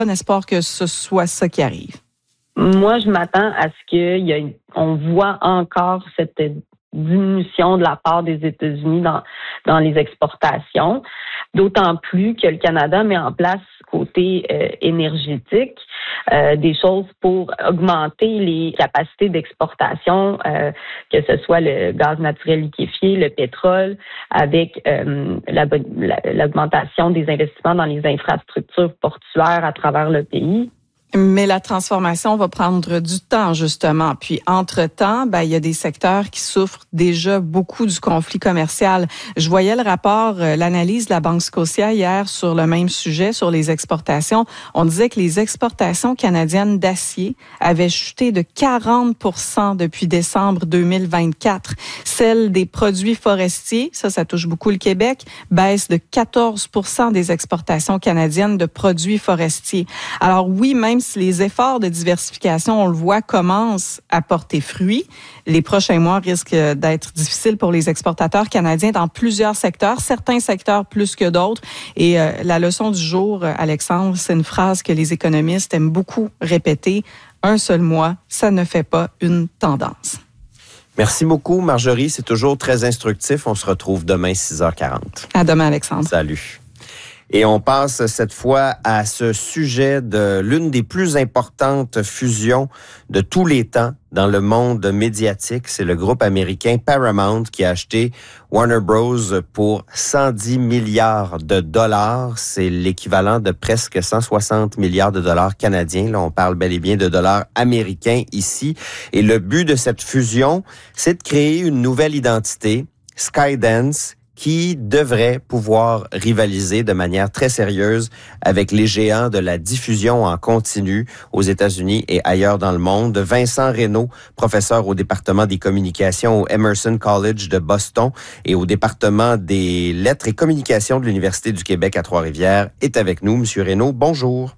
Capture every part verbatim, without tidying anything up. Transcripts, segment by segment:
bon espoir que ce soit ça qui arrive. Moi, je m'attends à ce qu'on voit encore cette diminution de la part des États-Unis dans, dans les exportations, d'autant plus que le Canada met en place côté euh, énergétique euh, des choses pour augmenter les capacités d'exportation, euh, que ce soit le gaz naturel liquéfié, le pétrole, avec euh, la, la, l'augmentation des investissements dans les infrastructures portuaires à travers le pays. Mais la transformation va prendre du temps, justement. Puis, entre-temps, ben, il y a des secteurs qui souffrent déjà beaucoup du conflit commercial. Je voyais le rapport, euh, l'analyse de la Banque Scotia hier sur le même sujet, sur les exportations. On disait que les exportations canadiennes d'acier avaient chuté de quarante pour cent depuis décembre deux mille vingt-quatre. Celles des produits forestiers, ça, ça touche beaucoup le Québec, baisse de quatorze pour cent des exportations canadiennes de produits forestiers. Alors oui, même si les efforts de diversification, on le voit, commencent à porter fruit, les prochains mois risquent d'être difficiles pour les exportateurs canadiens dans plusieurs secteurs, certains secteurs plus que d'autres. Et euh, la leçon du jour, Alexandre, c'est une phrase que les économistes aiment beaucoup répéter. Un seul mois, ça ne fait pas une tendance. Merci beaucoup, Marjorie. C'est toujours très instructif. On se retrouve demain, six heures quarante. À demain, Alexandre. Salut. Et on passe cette fois à ce sujet de l'une des plus importantes fusions de tous les temps dans le monde médiatique. C'est le groupe américain Paramount qui a acheté Warner Bros. Pour cent dix milliards de dollars. C'est l'équivalent de presque cent soixante milliards de dollars canadiens. Là, on parle bel et bien de dollars américains ici. Et le but de cette fusion, c'est de créer une nouvelle identité, Skydance, qui devrait pouvoir rivaliser de manière très sérieuse avec les géants de la diffusion en continu aux États-Unis et ailleurs dans le monde. Vincent Reynaud, professeur au département des communications au Emerson College de Boston et au département des lettres et communications de l'Université du Québec à Trois-Rivières, est avec nous. Monsieur Reynaud, bonjour.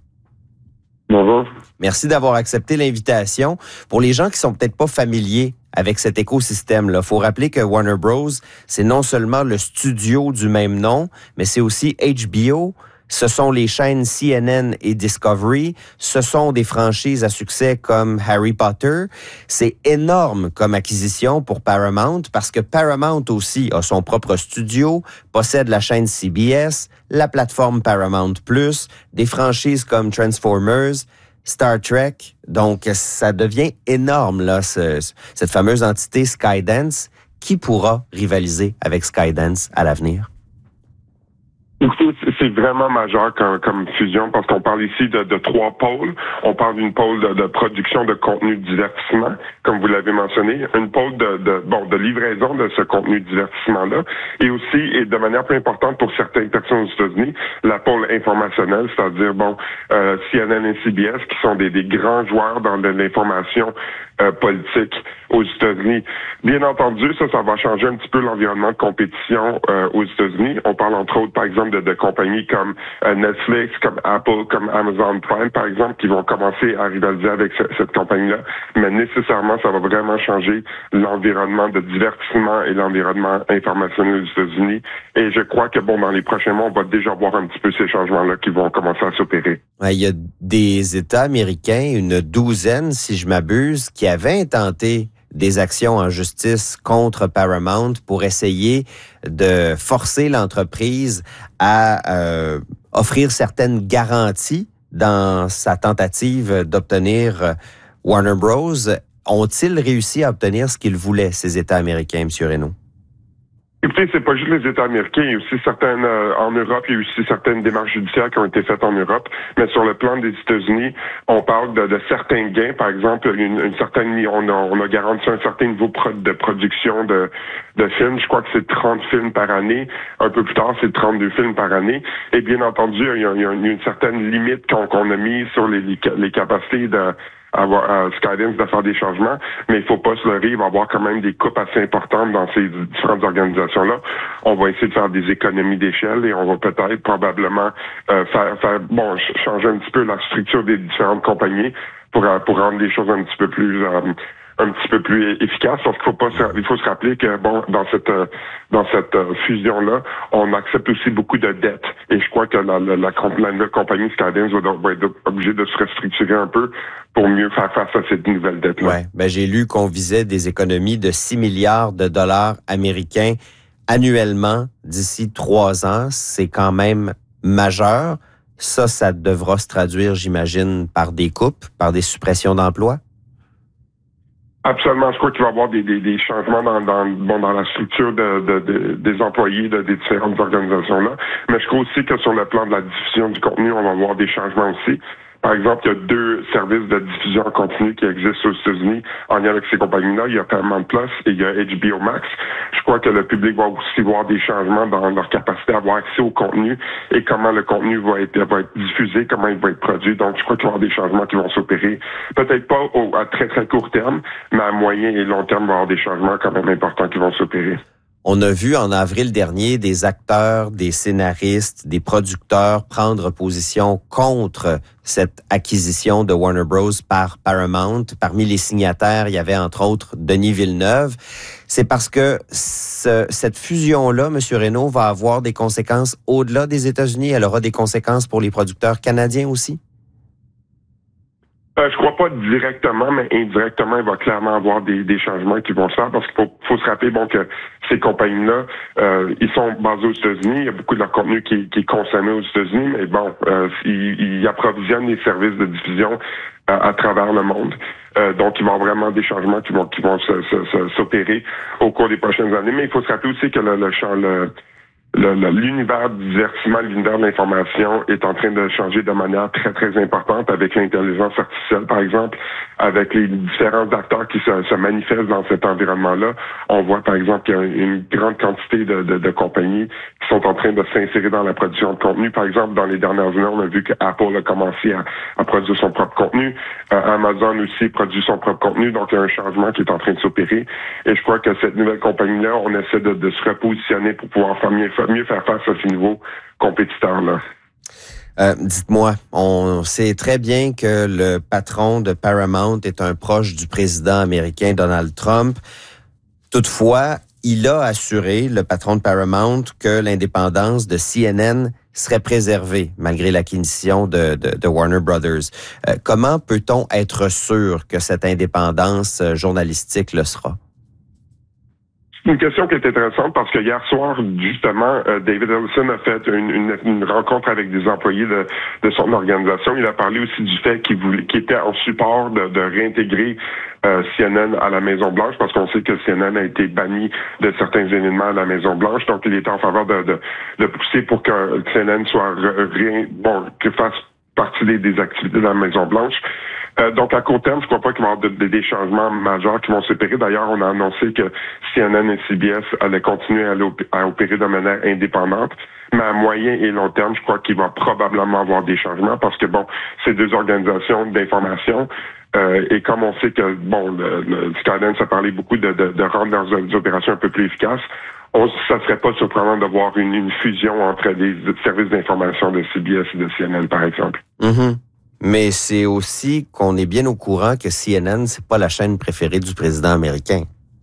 Bonjour. Merci d'avoir accepté l'invitation. Pour les gens qui sont peut-être pas familiers avec cet écosystème-là, il faut rappeler que Warner Bros., c'est non seulement le studio du même nom, mais c'est aussi H B O. Ce sont les chaînes C N N et Discovery. Ce sont des franchises à succès comme Harry Potter. C'est énorme comme acquisition pour Paramount parce que Paramount aussi a son propre studio, possède la chaîne C B S, la plateforme Paramount plus, des franchises comme Transformers, Star Trek. Donc, ça devient énorme, là, ce, cette fameuse entité Skydance. Qui pourra rivaliser avec Skydance à l'avenir? Écoutez, c'est vraiment majeur comme, comme fusion parce qu'on parle ici de, de trois pôles. On parle d'une pôle de, de production de contenu de divertissement, comme vous l'avez mentionné, une pôle de, de bon de livraison de ce contenu de divertissement-là, et aussi, et de manière plus importante pour certaines personnes aux États-Unis, la pôle informationnelle, c'est-à-dire bon euh, C N N et C B S qui sont des, des grands joueurs dans de l'information euh, politique aux États-Unis. Bien entendu, ça, ça va changer un petit peu l'environnement de compétition euh, aux États-Unis. On parle entre autres, par exemple, de, de compagnies comme euh, Netflix, comme Apple, comme Amazon Prime, par exemple, qui vont commencer à rivaliser avec ce, cette compagnie-là. Mais nécessairement, ça va vraiment changer l'environnement de divertissement et l'environnement informationnel aux États-Unis. Et je crois que, bon, dans les prochains mois, on va déjà voir un petit peu ces changements-là qui vont commencer à s'opérer. Il y a des États américains, une douzaine, si je m'abuse, qui avaient intenté des actions en justice contre Paramount pour essayer de forcer l'entreprise à euh, offrir certaines garanties dans sa tentative d'obtenir Warner Bros. Ont-ils réussi à obtenir ce qu'ils voulaient, ces États américains, M. Reynaud? Écoutez, c'est pas juste les États américains, il y a aussi certaines, euh, en Europe, il y a aussi certaines démarches judiciaires qui ont été faites en Europe, mais sur le plan des États-Unis, on parle de, de certains gains, par exemple, une, une certaine, on a, on a garanti un certain niveau de production de, de films, je crois que c'est trente films par année, un peu plus tard, c'est trente-deux films par année, et bien entendu, il y a, il y a une certaine limite qu'on, qu'on a mise sur les, les capacités de avoir euh, Skydance de faire des changements, mais il faut pas se leurrer, il va y avoir quand même des coupes assez importantes dans ces différentes organisations-là. On va essayer de faire des économies d'échelle et on va peut-être probablement euh, faire, faire bon changer un petit peu la structure des différentes compagnies pour pour rendre les choses un petit peu plus euh, un petit peu plus efficace. Parce qu'il faut pas, se, il faut se rappeler que bon, dans cette dans cette fusion-là, on accepte aussi beaucoup de dettes. Et je crois que la, la, la, la nouvelle compagnie Skydance va, va être obligée de se restructurer un peu pour mieux faire face à cette nouvelle dette-là. Ouais, ben j'ai lu qu'on visait des économies de six milliards de dollars américains annuellement d'ici trois ans. C'est quand même majeur. Ça, ça devra se traduire, j'imagine, par des coupes, par des suppressions d'emplois? Absolument. Je crois qu'il va y avoir des, des, des changements dans, dans, bon, dans la structure de, de, de, des employés de, des différentes organisations-là. Mais je crois aussi que sur le plan de la diffusion du contenu, on va avoir des changements aussi. Par exemple, il y a deux services de diffusion en continu qui existent aux États-Unis en lien avec ces compagnies-là. Il y a Paramount Plus et il y a H B O Max. Je crois que le public va aussi voir des changements dans leur capacité à avoir accès au contenu et comment le contenu va être, va être diffusé, comment il va être produit. Donc, je crois qu'il va y avoir des changements qui vont s'opérer. Peut-être pas au, à très, très court terme, mais à moyen et long terme, il va y avoir des changements quand même importants qui vont s'opérer. On a vu en avril dernier des acteurs, des scénaristes, des producteurs prendre position contre cette acquisition de Warner Bros. Par Paramount. Parmi les signataires, il y avait entre autres Denis Villeneuve. C'est parce que ce, cette fusion-là, M. Reynaud, va avoir des conséquences au-delà des États-Unis. Elle aura des conséquences pour les producteurs canadiens aussi? Euh, je crois pas directement, mais indirectement, il va clairement avoir des, des changements qui vont se faire parce qu'il faut, faut se rappeler bon que ces compagnies-là, euh, ils sont basés aux États-Unis. Il y a beaucoup de leur contenu qui, qui est consommé aux États-Unis, mais bon, euh, ils, ils approvisionnent les services de diffusion euh, à travers le monde. Euh, donc, il va y avoir vraiment des changements qui vont qui vont se, se, se, s'opérer au cours des prochaines années. Mais il faut se rappeler aussi que le, le champ le, Le, le, l'univers du divertissement, l'univers de l'information est en train de changer de manière très, très importante avec l'intelligence artificielle, par exemple, avec les différents acteurs qui se, se manifestent dans cet environnement-là. On voit, par exemple, qu'il y a une grande quantité de, de, de compagnies qui sont en train de s'insérer dans la production de contenu. Par exemple, dans les dernières années, on a vu que Apple a commencé à, à produire son propre contenu. Euh, Amazon aussi produit son propre contenu. Donc, il y a un changement qui est en train de s'opérer. Et je crois que cette nouvelle compagnie-là, on essaie de, de se repositionner pour pouvoir faire mieux, mieux faire face à ces nouveaux compétiteurs-là. Euh, dites-moi, on sait très bien que le patron de Paramount est un proche du président américain Donald Trump. Toutefois, il a assuré, le patron de Paramount, que l'indépendance de C N N serait préservée malgré l'acquisition de, de, de Warner Brothers. Euh, comment peut-on être sûr que cette indépendance journalistique le sera? C'est une question qui est intéressante parce que hier soir, justement, euh, David Ellison a fait une, une, une rencontre avec des employés de, de son organisation. Il a parlé aussi du fait qu'il voulait, qu'il était en support de, de réintégrer euh, C N N à la Maison-Blanche parce qu'on sait que C N N a été banni de certains événements à la Maison-Blanche. Donc, il était en faveur de, de, de pousser pour que C N N soit ré, bon, que fasse partie des, des activités de la Maison-Blanche. Euh, donc, à court terme, je crois pas qu'il va y avoir de, de, des changements majeurs qui vont s'opérer. D'ailleurs, on a annoncé que C N N et C B S allaient continuer à, aller opé- à opérer de manière indépendante. Mais à moyen et long terme, je crois qu'il va probablement avoir des changements parce que, bon, c'est deux organisations d'information. Euh, et comme on sait que, bon, le, le Skydance a parlé beaucoup de, de, de rendre leurs opérations un peu plus efficaces, on, ça serait pas surprenant de voir une, une fusion entre les services d'information de C B S et de C N N, par exemple. Mm-hmm. Mais c'est aussi qu'on est bien au courant que C N N, c'est pas la chaîne préférée du président américain.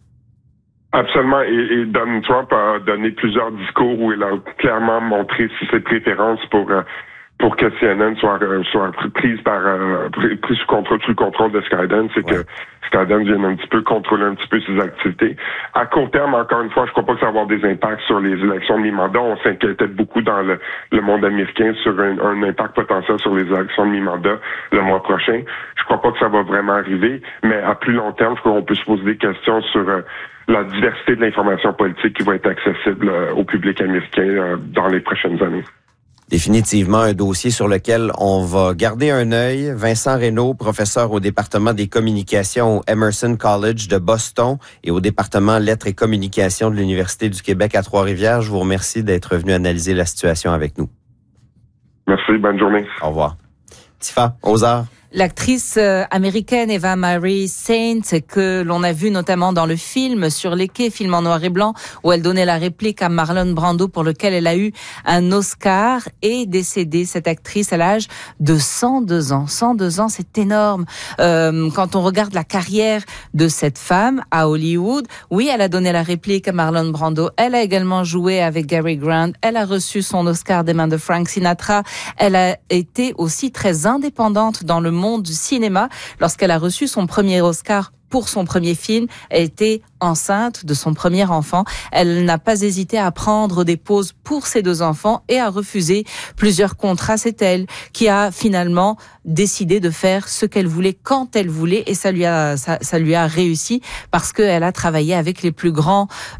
Absolument. Et, et Donald Trump a donné plusieurs discours où il a clairement montré ses préférences pour euh, pour que C N N soit soit prise par euh, prise sous contrôle sous le contrôle de Skydance, c'est ouais. que Skydance vienne un petit peu contrôler un petit peu ses activités. À court terme, encore une fois, je crois pas que ça va avoir des impacts sur les élections de mi-mandat. On s'inquiétait beaucoup dans le, le monde américain sur un, un impact potentiel sur les élections de mi-mandat le mois prochain. Je crois pas que ça va vraiment arriver, mais à plus long terme, je crois qu'on peut se poser des questions sur euh, la diversité de l'information politique qui va être accessible euh, au public américain euh, dans les prochaines années. Définitivement un dossier sur lequel on va garder un œil. Vincent Reynaud, professeur au département des communications au Emerson College de Boston et au département lettres et communications de l'Université du Québec à Trois-Rivières. Je vous remercie d'être venu analyser la situation avec nous. Merci, bonne journée. Au revoir. Tifa, aux arts. L'actrice américaine Eva Marie Saint, que l'on a vu notamment dans le film Sur les quais, film en noir et blanc, où elle donnait la réplique à Marlon Brando, pour lequel elle a eu un Oscar, est décédée, cette actrice, à l'âge de cent deux ans. cent deux ans, c'est énorme. Euh, quand on regarde la carrière de cette femme à Hollywood, oui, elle a donné la réplique à Marlon Brando, elle a également joué avec Gary Grant, elle a reçu son Oscar des mains de Frank Sinatra, elle a été aussi très indépendante dans le monde du cinéma. Lorsqu'elle a reçu son premier Oscar pour son premier film, elle était enceinte de son premier enfant. Elle n'a pas hésité à prendre des pauses pour ses deux enfants et à refuser plusieurs contrats. C'est elle qui a finalement décidé de faire ce qu'elle voulait quand elle voulait, et ça lui a, ça, ça lui a réussi parce qu'elle a travaillé avec les plus grands